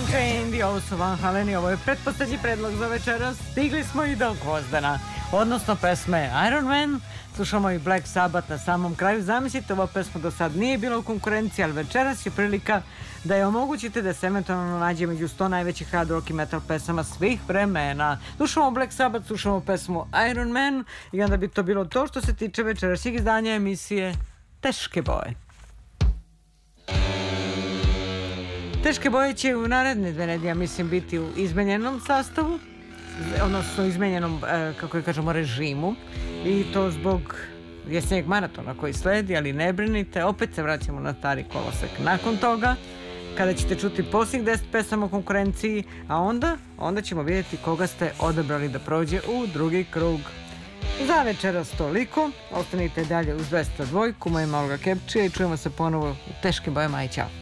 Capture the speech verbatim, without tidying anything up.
Unchained, ovo su Van Halen i ovo je pretposlednji predlog za večeras. Stigli smo i do Gvozdena, odnosno pesme Iron Man. Slušamo i Black Sabbath na samom kraju. Zamislite, ova pesma do sad nije bila u konkurenciji, ali večeras je prilika da je omogućite da se eventualno nađe među sto najvećih hard rock i metal pesama svih vremena. Slušamo Black Sabbath, slušamo pesmu Iron Man i onda bi to bilo to što se tiče večerašnjeg izdanja emisije Teške boje. Teške boje će u naredne dve nedelje, ja mislim, biti u izmenjenom sastavu, odnosno izmenjenom, kako je kažemo, režimu, i to zbog jesenjeg maratona koji sledi, ali ne brinite, opet se vraćamo na stari kolosek nakon toga, kada ćete čuti posljednjih deset pesama u konkurenciji, a onda, onda ćemo vidjeti koga ste odabrali da prođe u drugi krug. Za večeras toliko, ostanite dalje uz dvesta dva, moje Olga Kepčija i čujemo se ponovo u Teškim bojama i ćao.